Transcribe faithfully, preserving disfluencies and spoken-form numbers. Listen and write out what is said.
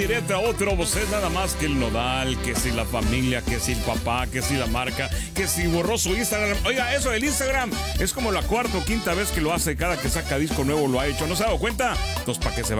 indirecta, otro vocés nada más que el Nodal, que si la familia, que si el papá, que si la marca, que si borró su Instagram. Oiga, eso del Instagram es como la cuarta o quinta vez que lo hace, cada que saca disco nuevo lo ha hecho. ¿No se ha dado cuenta? Entonces, ¿para qué se va?